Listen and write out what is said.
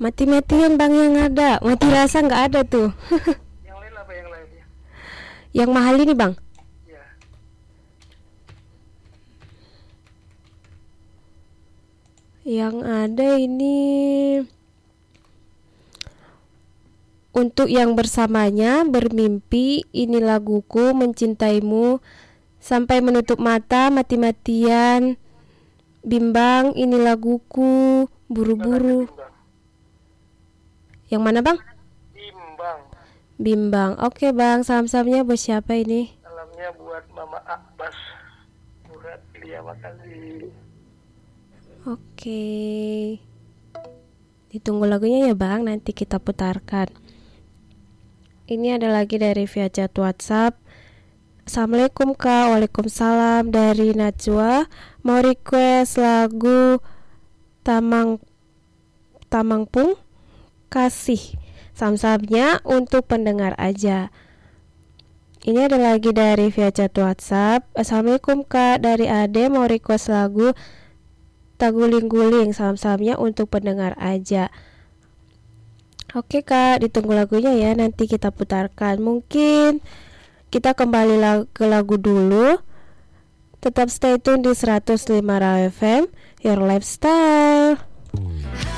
Mati-matian bang yang ada. Mati rasa nggak ada tuh. Yang lain apa yang lain ya? Yang mahal ini bang. Ya. Yang ada ini untuk yang bersamanya bermimpi, ini laguku mencintaimu sampai menutup mata, mati-matian, bimbang, ini laguku, buru-buru. Bimbang. Yang mana bang? Bimbang. Bimbang. Oke bang, salam-salamnya buat siapa ini? Salamnya buat Mama Abbas. Buat Lia, makasih. Oke. Ditunggu lagunya ya bang, nanti kita putarkan. Ini ada lagi dari via chat WhatsApp. Assalamualaikum kak. Waalaikumsalam. Dari Najwa. Mau request lagu Tamangpung Kasih. Salam-salamnya untuk pendengar aja. Ini ada lagi dari via chat WhatsApp. Assalamualaikum kak. Dari Ade mau request lagu Taguling-guling. Salam-salamnya untuk pendengar aja. Oke kak, ditunggu lagunya ya, nanti kita putarkan. Mungkin kita kembali ke lagu dulu. Tetap stay tune di 105 Raw FM, Your Lifestyle.